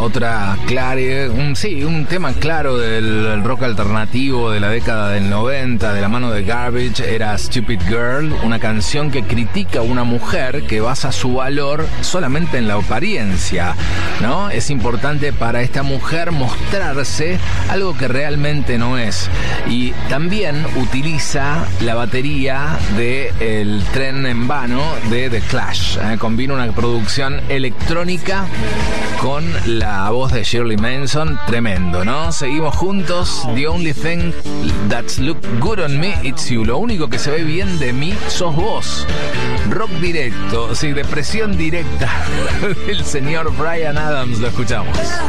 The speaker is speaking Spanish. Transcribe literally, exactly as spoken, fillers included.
otra clave, un, sí, un tema claro del rock alternativo de la década del noventa, de la mano de Garbage, era Stupid Girl, una canción que critica a una mujer que basa su valor solamente en la apariencia, ¿no? Es importante para esta mujer mostrarse algo que realmente no es. Y también utiliza la batería de El tren en vano de The Clash. ¿eh? Combina una producción electrónica con la voz de Shirley Manson, tremendo, ¿no? Seguimos juntos. The only thing that's look good on me, it's you. Lo único que se ve bien de mí sos vos. Rock directo, sí, depresión directa del señor Bryan Adams, lo escuchamos.